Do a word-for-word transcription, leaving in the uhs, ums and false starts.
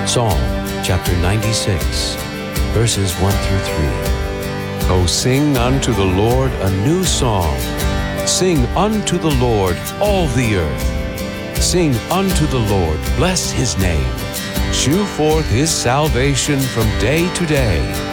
Psalm chapter ninety-six, verses one through three. O sing unto the Lord a new song. Sing unto the Lord, all the earth. Sing unto the Lord, bless his name. Shew forth his salvation from day to day.